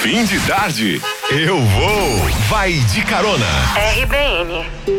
Fim de tarde, eu vou. Vai de carona. RBN.